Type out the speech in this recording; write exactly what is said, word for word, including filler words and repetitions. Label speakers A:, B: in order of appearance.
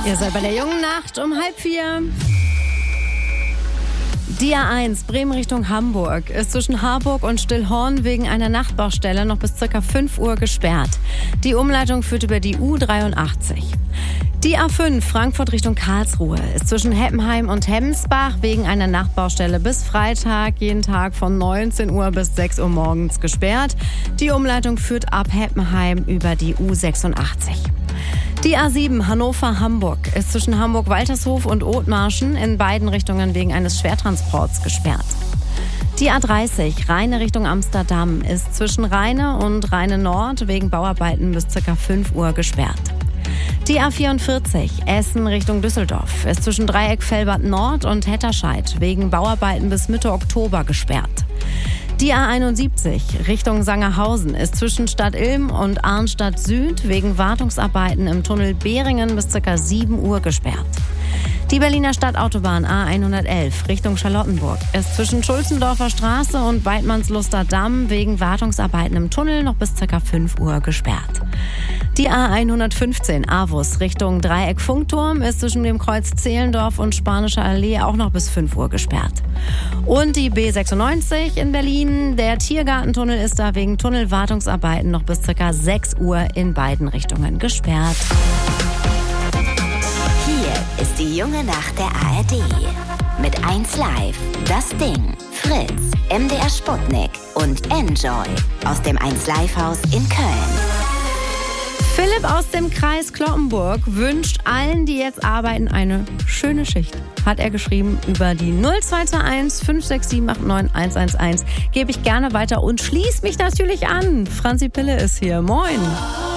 A: Ihr seid bei der jungen Nacht um halb vier. Die A eins Bremen Richtung Hamburg ist zwischen Harburg und Stillhorn wegen einer Nachtbaustelle noch bis ca. fünf Uhr gesperrt. Die Umleitung führt über die U dreiundachtzig. Die A fünf Frankfurt Richtung Karlsruhe ist zwischen Heppenheim und Hemmensbach wegen einer Nachtbaustelle bis Freitag jeden Tag von neunzehn Uhr bis sechs Uhr morgens gesperrt. Die Umleitung führt ab Heppenheim über die U sechsundachtzig. Die A sieben Hannover-Hamburg ist zwischen Hamburg-Waltershof und Othmarschen in beiden Richtungen wegen eines Schwertransports gesperrt. Die A dreißig Rheine Richtung Amsterdam ist zwischen Rheine und Rheine Nord wegen Bauarbeiten bis ca. fünf Uhr gesperrt. Die A vierundvierzig Essen Richtung Düsseldorf ist zwischen Dreieck Velbert Nord und Hetterscheid wegen Bauarbeiten bis Mitte Oktober gesperrt. Die A einundsiebzig Richtung Sangerhausen ist zwischen Stadt Ilm und Arnstadt Süd wegen Wartungsarbeiten im Tunnel Behringen bis ca. sieben Uhr gesperrt. Die Berliner Stadtautobahn A hundertelf Richtung Charlottenburg ist zwischen Schulzendorfer Straße und Weidmannsluster Damm wegen Wartungsarbeiten im Tunnel noch bis ca. fünf Uhr gesperrt. Die A hundertfünfzehn Avus Richtung Dreieck Funkturm ist zwischen dem Kreuz Zehlendorf und Spanischer Allee auch noch bis fünf Uhr gesperrt. Und die B sechsundneunzig in Berlin, der Tiergartentunnel ist da wegen Tunnelwartungsarbeiten noch bis ca. sechs Uhr in beiden Richtungen gesperrt.
B: Hier ist die junge Nacht der A R D. Mit eins Live, Das Ding, Fritz, M D R Sputnik und Enjoy aus dem eins Live Haus in Köln.
A: Philipp aus dem Kreis Cloppenburg wünscht allen, die jetzt arbeiten, eine schöne Schicht. Hat er geschrieben über die null zwei zwei eins fünf sechs sieben acht neun eins eins eins. Gebe ich gerne weiter und schließ mich natürlich an. Franzi Pille ist hier. Moin.